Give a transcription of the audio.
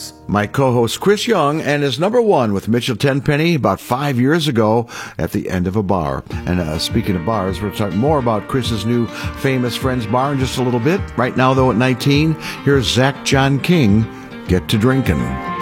My co-host Chris Young and his number one with Mitchell Tenpenny about 5 years ago at the end of a bar. And speaking of bars, we're talking more about Chris's new Famous Friends bar in just a little bit. Right now, though, at 19, here's Zach John King, Get to Drinkin'.